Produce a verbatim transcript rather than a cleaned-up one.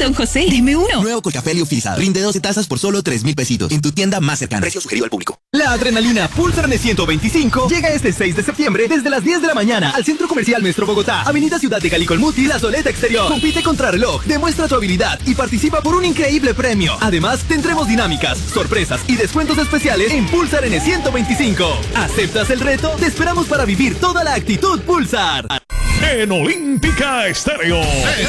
don José, deme uno. Nuevo Colcafé liofilizado. Rinde doce tazas por solo tres mil pesitos. En tu tienda más cercana. Precio sugerido al público. La adrenalina Pulsar N ciento veinticinco llega este seis de septiembre desde las diez de la mañana al Centro Comercial Metro Bogotá, Avenida Ciudad de Cali Colmuti, La Soleta Exterior. Compite contra reloj, demuestra tu habilidad y participa por un increíble premio. Además, tendremos dinámicas, sorpresas y descuentos especiales en Pulsar N ciento veinticinco. ¿Aceptas el reto? Te esperamos para vivir toda la actitud Pulsar. En Olímpica Estéreo.